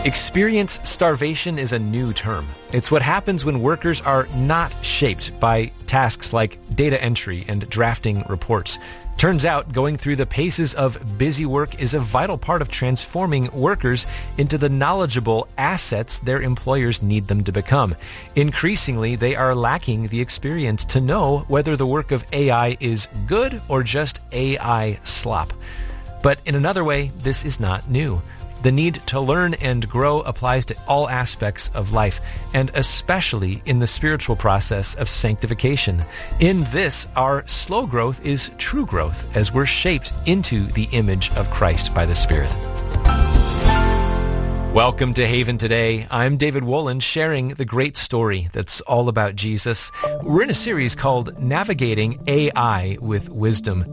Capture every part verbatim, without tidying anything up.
Experience starvation is a new term. It's what happens when workers are not shaped by tasks like data entry and drafting reports. Turns out going through the paces of busy work is a vital part of transforming workers into the knowledgeable assets their employers need them to become. Increasingly, they are lacking the experience to know whether the work of A I is good or just A I slop. But in another way, this is not new. The need to learn and grow applies to all aspects of life, and especially in the spiritual process of sanctification. In this, our slow growth is true growth as we're shaped into the image of Christ by the Spirit. Welcome to Haven Today. I'm David Wolin, sharing the great story that's all about Jesus. We're in a series called Navigating A I with Wisdom.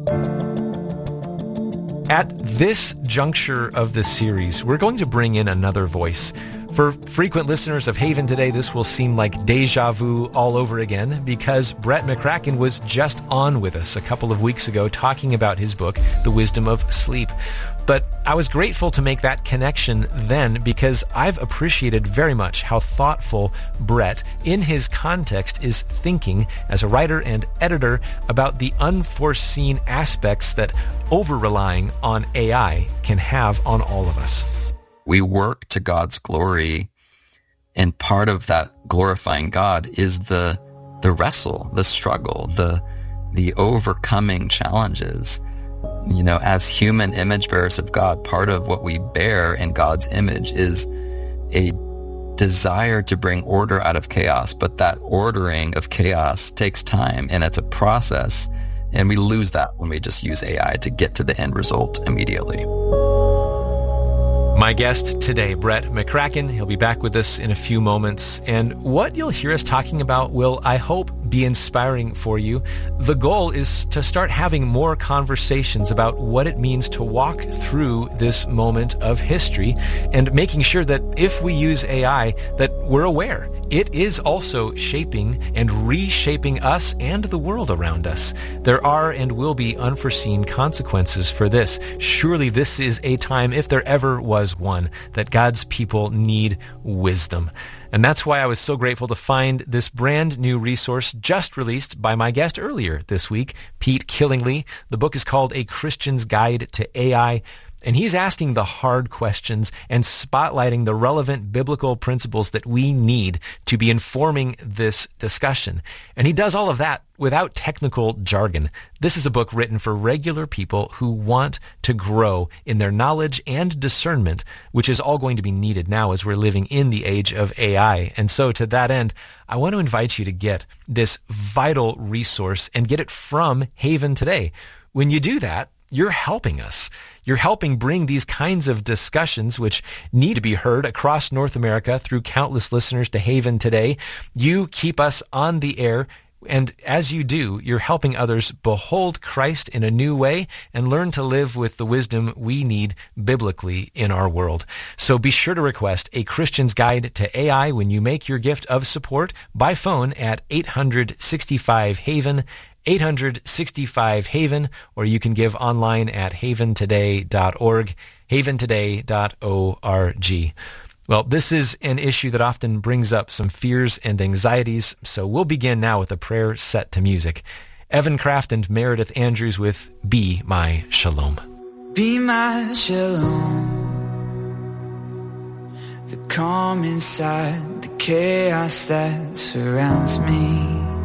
At this juncture of the series, we're going to bring in another voice. For frequent listeners of Haven Today, this will seem like deja vu all over again because Brett McCracken was just on with us a couple of weeks ago talking about his book, The Wisdom of Sleep. But I was grateful to make that connection then because I've appreciated very much how thoughtful Brett, in his context, is thinking as a writer and editor about the unforeseen aspects that over-relying on A I can have on all of us. We work to God's glory, and part of that glorifying God is the the wrestle, the struggle, the the overcoming challenges. You know, as human image bearers of God, part of what we bear in God's image is a desire to bring order out of chaos, but that ordering of chaos takes time, and it's a process, and we lose that when we just use A I to get to the end result immediately. My guest today, Brett McCracken. He'll be back with us in a few moments. And what you'll hear us talking about will, I hope, be inspiring for you. The goal is to start having more conversations about what it means to walk through this moment of history and making sure that if we use A I, that we're aware it is also shaping and reshaping us and the world around us. There are and will be unforeseen consequences for this. Surely this is a time, if there ever was one, that God's people need wisdom. And that's why I was so grateful to find this brand new resource just released by my guest earlier this week, Pete Killingly. The book is called A Christian's Guide to A I. And he's asking the hard questions and spotlighting the relevant biblical principles that we need to be informing this discussion. And he does all of that without technical jargon. This is a book written for regular people who want to grow in their knowledge and discernment, which is all going to be needed now as we're living in the age of A I. And so to that end, I want to invite you to get this vital resource and get it from Haven Today. When you do that, you're helping us. You're helping bring these kinds of discussions, which need to be heard across North America through countless listeners to Haven Today. You keep us on the air, and as you do, you're helping others behold Christ in a new way and learn to live with the wisdom we need biblically in our world. So be sure to request A Christian's Guide to A I when you make your gift of support by phone at eight hundred sixty-five Haven, eight hundred sixty-five Haven, or you can give online at haven today dot org, haven today dot org. Well, this is an issue that often brings up some fears and anxieties, so we'll begin now with a prayer set to music. Evan Kraft and Meredith Andrews with Be My Shalom. Be my shalom, the calm inside the chaos that surrounds me.